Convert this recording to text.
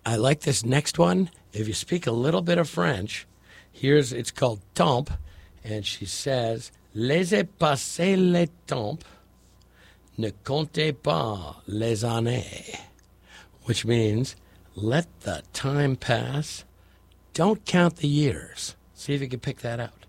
I like this next one. If you speak a little bit of French, it's called temps, and she says, laissez passer le temps, ne comptez pas les années, which means let the time pass, don't count the years. See if you can pick that out.